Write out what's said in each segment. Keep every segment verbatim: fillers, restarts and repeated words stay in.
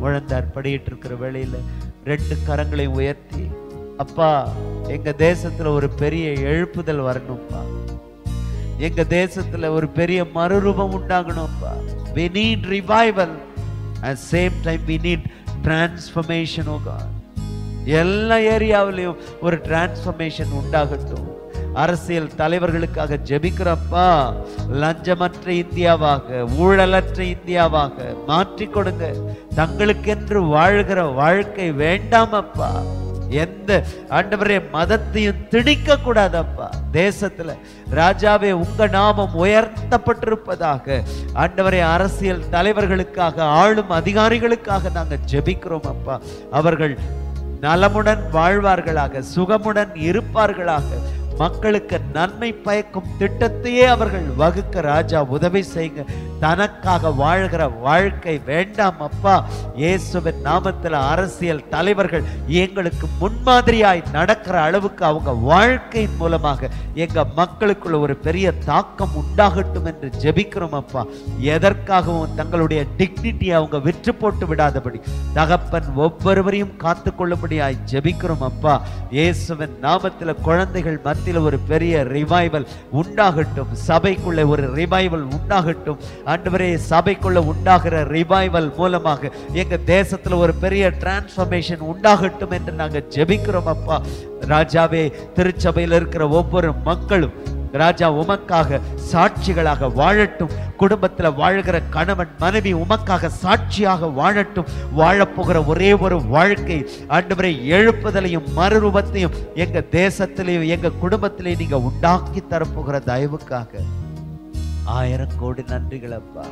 முழந்தார் படியிட்டு இருக்கிற வேளையில ரெண்டு கரங்களை உயர்த்தி, அப்பா எங்க தேசத்துல ஒரு பெரிய எழுப்புதல் வரணும்ப்பா, எங்க தேசத்துல ஒரு பெரிய மறுரூபம் உண்டாகணும்ப்பா. we need revival, at same time we need transformation. oh God, எல்லா ஏரியாவிலையும் ஒரு டிரான்ஸ்ஃபர்மேஷன் உண்டாகட்டும். அரசியல் தலைவர்களுக்காக ஜெபிக்கிறப்பா, லஞ்சமற்ற இந்தியாவாக, ஊழலற்ற இந்தியாவாக மாற்றி கொடுங்க. தங்களுக்கென்று வாழ்கிற வாழ்க்கை வேண்டாம் அப்பா. எந்த ஆண்டவரே மதத்தையும் திணிக்க கூடாதப்பா. தேசத்துல ராஜாவே உங்க நாமம் உயர்த்தப்பட்டிருப்பதாக. ஆண்டவரே அரசியல் தலைவர்களுக்காக, ஆளும் அதிகாரிகளுக்காக நாங்க ஜெபிக்கிறோம் அப்பா. அவர்கள் நலமுடன் வாழ்வார்களாக, சுகமுடன் இருப்பார்களாக, மக்களுக்கு நன்மை பயக்கும் திட்டத்தையே அவர்கள் வகுக்க ராஜா உதவி செய்யுங்க. தனக்காக வாழ்கிற வாழ்க்கை வேண்டாம் அப்பா. இயேசுவின் நாமத்தில் அரசியல் தலைவர்கள் எங்களுக்கு முன்மாதிரியாய் நடக்கிற அளவுக்கு அவங்க வாழ்க்கையின் மூலமாக எங்க மக்களுக்குள்ள ஒரு பெரிய தாக்கம் உண்டாகட்டும் என்று ஜெபிக்கிறோம் அப்பா. எதற்காகவும் தங்களுடைய டிக்னிட்டி அவங்க விற்று போட்டு விடாதபடி தகப்பன் ஒவ்வொருவரையும் காத்து கொள்ளும்படியாய் ஜெபிக்கிறோம் அப்பா. இயேசுவின் நாமத்தில் குழந்தைகள் மத்தியில் ஒரு பெரிய ரிவைவல் உண்டாகட்டும். சபைக்குள்ள ஒரு ரிவைவல் உண்டாகட்டும். ஆண்டவரே சபைக்குள்ள உண்டாகிற ரிவைவல் மூலமாக எங்க தேசத்துல ஒரு பெரிய டிரான்ஸ்ஃபர்மேஷன் உண்டாகட்டும் என்று நாங்க ஜெபிக்கிறோம் அப்பா. ராஜாவே திருச்சபையில் இருக்கிற ஒவ்வொரு மக்களும் ராஜா உமக்காக சாட்சிகளாக வாழட்டும். குடும்பத்துல வாழ்கிற கணவன் மனைவி உமக்காக சாட்சியாக வாழட்டும். வாழப்போகிற ஒரே ஒரு வாழ்க்கை ஆண்டவரே எழுப்புதலையும் மறுரூபத்தையும் எங்க தேசத்திலேயும் எங்க குடும்பத்திலேயும் நீங்க உண்டாக்கி தரப்போகிற தயவுக்காக ஆயிரம் கோடி நன்றிகள் அப்பா.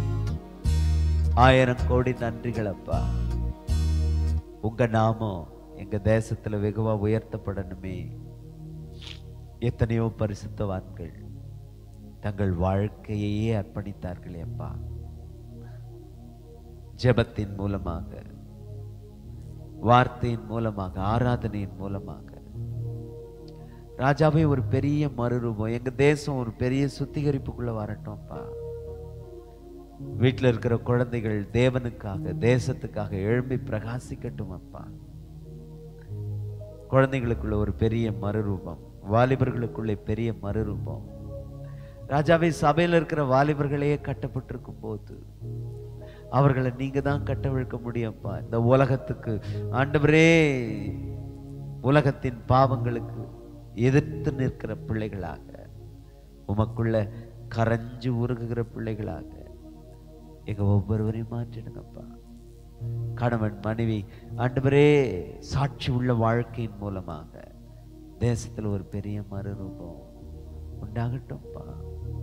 ஆயிரம் கோடி நன்றிகள் அப்பா. உங்க நாமம் எங்க தேசத்துல வெகுவா உயர்த்தப்படணுமே. எத்தனையோ பரிசுத்தவான்கள் தங்கள் வாழ்க்கையையே அர்ப்பணித்தார்களே அப்பா. ஜெபத்தின் மூலமாக, வார்த்தையின் மூலமாக, ஆராதனையின் மூலமாக ராஜாவே ஒரு பெரிய மறுரூபம் எங்க தேசம் ஒரு பெரிய சுத்திகரிப்புக்குள்ள வரட்டும்ப்பா. வீட்டில் இருக்கிற குழந்தைகள் தேவனுக்காக தேசத்துக்காக எழும்பி பிரகாசிக்கட்டும் அப்பா. குழந்தைகளுக்குள்ள ஒரு பெரிய மறுரூபம், வாலிபர்களுக்குள்ளே பெரிய மறுரூபம். ராஜாவை சபையில் இருக்கிற வாலிபர்களையே கட்டப்பட்டிருக்கும் போது அவர்களை நீங்க தான் கட்டவிழ்க்க முடியும்ப்பா. இந்த உலகத்துக்கு ஆண்டவரே, உலகத்தின் பாவங்களுக்கு எதிர்த்து நிற்கிற பிள்ளைகளாக, உமக்குள்ள கரைஞ்சு உருகுகிற பிள்ளைகளாக எங்க ஒவ்வொருவரையும் மாற்றிடுங்கப்பா. கணவன் மனைவி ஆண்டவரே சாட்சி உள்ள வாழ்க்கையின் மூலமாக தேசத்துல ஒரு பெரிய மறுரூபம் உண்டாகட்டும்ப்பா.